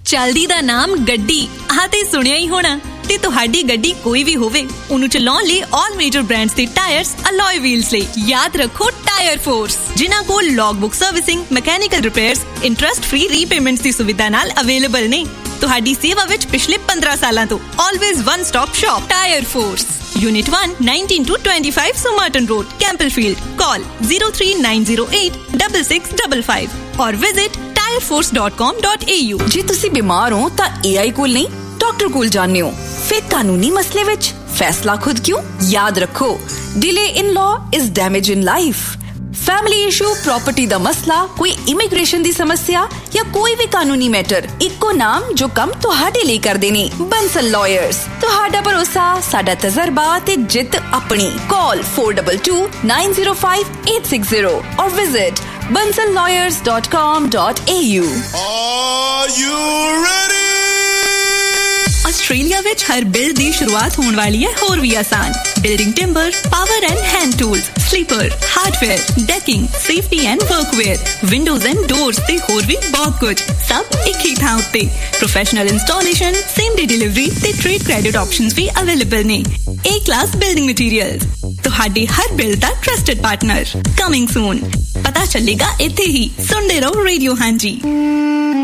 चलदी दा नाम गड्डी आह ते सुनिया ही होना ते तुहाडी गड्डी कोई भी होवे उन्हें चलाउण लई ऑल मेजर ब्रांड्स दे टायर्स अलॉय व्हील्स लई याद रखो टायर फोर्स जिन्हां कोल log book servicing mechanical repairs interest free repayments दी सुविधा नाल अवेलेबल ने तुहाडी सेवा विच पिछले 15 सालां तो always one stop shop tyre force Unit 1 19-25 Somerton Road Campbellfield call 03908 6655 or visit tireforce.com.au जे तुसी बीमार हो ता AI कोल नहीं डॉक्टर कोल जाने हो फिर कानूनी मसले विच फैसला खुद क्यों याद रखो delay in law is damage in life family issue property दा मसला कोई इमिग्रेशन दी समस्या या कोई भी कानूनी मैटर इक्को नाम जो कम तुहाडे लिए कर देने बंसल लॉयर्स तुहाडा भरोसा साडा तजर्बा ते जित अपनी कॉल 422905 और visit bansallawyers.com.au Are you ready? Australia which her build the शुरुआत होने वाली है होर भी आसान building timber power and hand tools sleeper hardware decking safety and वर्कवेयर Windows and doors ते होर भी बहुत कुछ सब एक ही थां उत्ते professional installation same day delivery ते ट्रेड क्रेडिट ऑप्शंस भी अवेलेबल ने ए क्लास बिल्डिंग मटीरियल्स तुहाडे हर बिल्ड दा ट्रस्टेड पार्टनर कमिंग सून पता चलेगा इत्थे ही सुनदे रहो रेडियो हांजी